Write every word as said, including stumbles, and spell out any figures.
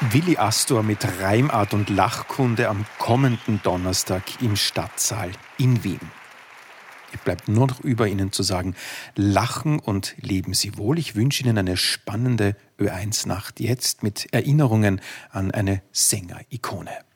Willi Astor mit Reimart und Lachkunde am kommenden Donnerstag im Stadtsaal in Wien. Es bleibt nur noch über Ihnen zu sagen, lachen und leben Sie wohl. Ich wünsche Ihnen eine spannende Ö eins Nacht jetzt mit Erinnerungen an eine Sänger-Ikone.